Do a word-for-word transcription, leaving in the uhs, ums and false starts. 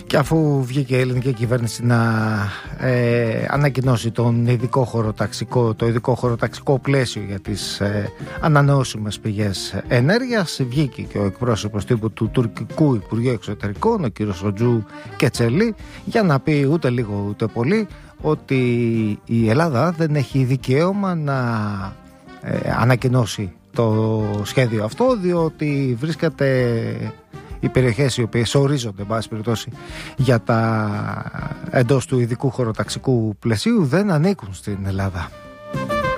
Και αφού βγήκε η ελληνική κυβέρνηση να ε, ανακοινώσει τον ειδικό χωροταξικό, το ειδικό χωροταξικό πλαίσιο για τις ε, ανανεώσιμες πηγές ενέργειας, βγήκε και ο εκπρόσωπος τύπου του τουρκικού Υπουργείου Εξωτερικών, ο κ. Ροτζού Κετσελή, για να πει ούτε λίγο ούτε πολύ ότι η Ελλάδα δεν έχει δικαίωμα να ε, ανακοινώσει το σχέδιο αυτό, διότι βρίσκεται οι περιοχές οι οποίες ορίζονται, εν πάση περιπτώσει, για τα εντός του ειδικού χωροταξικού πλαισίου δεν ανήκουν στην Ελλάδα.